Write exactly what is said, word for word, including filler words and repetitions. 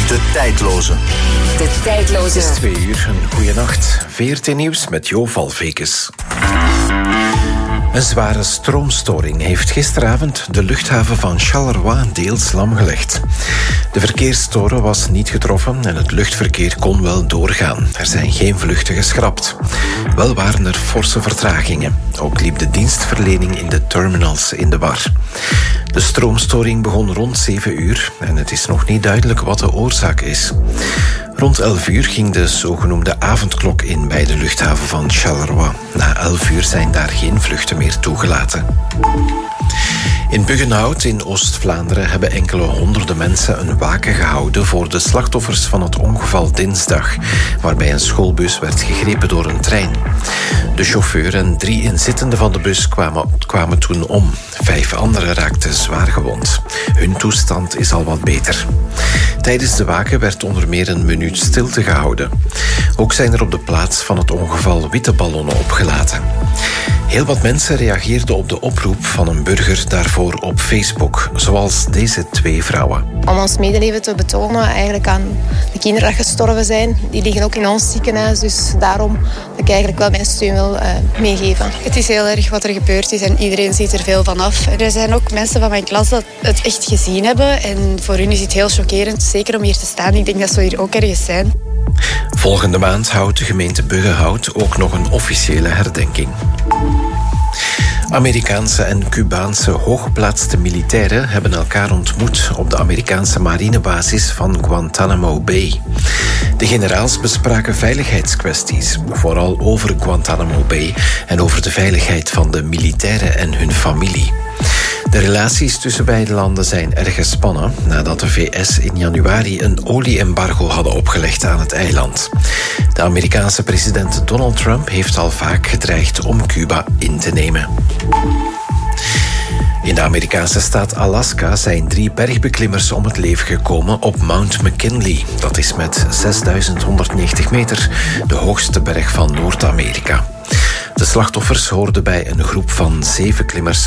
De tijdloze. De tijdloze. Het is twee uur, een goeie nacht. V R T Nieuws met Jo Valvekes. Een zware stroomstoring heeft gisteravond de luchthaven van Charleroi deels lamgelegd. De verkeerstoren was niet getroffen en het luchtverkeer kon wel doorgaan. Er zijn geen vluchten geschrapt. Wel waren er forse vertragingen. Ook liep de dienstverlening in de terminals in de war. De stroomstoring begon rond zeven uur en het is nog niet duidelijk wat de oorzaak is. Rond elf uur ging de zogenoemde avondklok in bij de luchthaven van Charleroi. Na elf uur zijn daar geen vluchten meer toegelaten. In Buggenhout in Oost-Vlaanderen hebben enkele honderden mensen een waken gehouden voor de slachtoffers van het ongeval dinsdag, waarbij een schoolbus werd gegrepen door een trein. De chauffeur en drie inzittenden van de bus kwamen, kwamen toen om. Vijf anderen raakten zwaar gewond. Hun toestand is al wat beter. Tijdens de waken werd onder meer een minuut stilte gehouden. Ook zijn er op de plaats van het ongeval witte ballonnen opgelaten. Heel wat mensen reageerden op de oproep van een burger daarvoor op Facebook, zoals deze twee vrouwen. Om ons medeleven te betonen eigenlijk aan de kinderen die gestorven zijn. Die liggen ook in ons ziekenhuis, dus daarom dat ik eigenlijk wel mijn steun wil uh, meegeven. Het is heel erg wat er gebeurd is en iedereen ziet er veel van af. Er zijn ook mensen van mijn klas dat het echt gezien hebben en voor hun is het heel chockerend, zeker om hier te staan. Ik denk dat ze hier ook ergens zijn. Volgende maand houdt de gemeente Buggenhout ook nog een officiële herdenking. Amerikaanse en Cubaanse hooggeplaatste militairen hebben elkaar ontmoet op de Amerikaanse marinebasis van Guantanamo Bay. De generaals bespraken veiligheidskwesties, vooral over Guantanamo Bay en over de veiligheid van de militairen en hun familie. De relaties tussen beide landen zijn erg gespannen nadat de V S in januari een olie-embargo hadden opgelegd aan het eiland. De Amerikaanse president Donald Trump heeft al vaak gedreigd om Cuba in te nemen. In de Amerikaanse staat Alaska zijn drie bergbeklimmers om het leven gekomen op Mount McKinley. Dat is met zesduizend honderdnegentig meter de hoogste berg van Noord-Amerika. De slachtoffers hoorden bij een groep van zeven klimmers